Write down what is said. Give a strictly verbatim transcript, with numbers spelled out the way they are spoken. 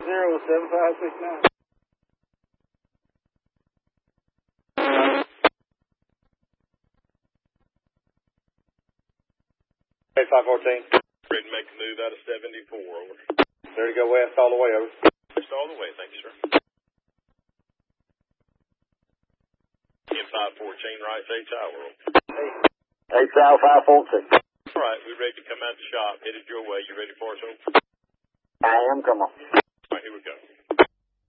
Zero seven five six nine. Eight five fourteen. Ready to make a move out of seventy-four, over. Ready to go west all the way, over. West all the way, thank you, sir. M five fourteen, right, eight tower, over. Eight tower five fourteen. All right, we're ready to come out the shop, headed your way. You ready for us, over? I am, come on. All right, here we go.